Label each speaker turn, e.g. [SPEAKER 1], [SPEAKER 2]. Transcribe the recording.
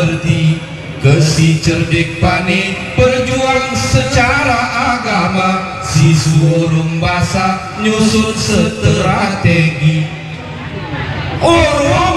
[SPEAKER 1] mengerti ke si cerdik panik berjuang secara agama, si surung basa nyusun strategi.